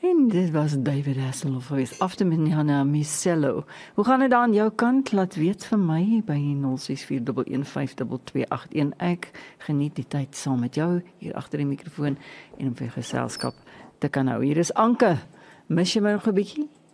En dit was David Hasselhoff geweest, Afternoon Micello. Hoe gaan dit aan jou kant? Laat weet vir my by 0641152281. Ek geniet die tyd saam met jou hier agter die mikrofoon en om vir geselskap te kan hou. Hier is Anke. Mis jy my nog 'n bietjie?